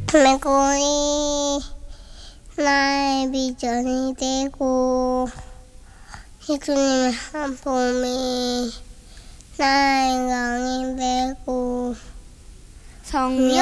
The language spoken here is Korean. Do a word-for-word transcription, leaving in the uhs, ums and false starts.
메고리 나의 비전이 되고 예수님의 한 봄이 나의 강이 되고 성령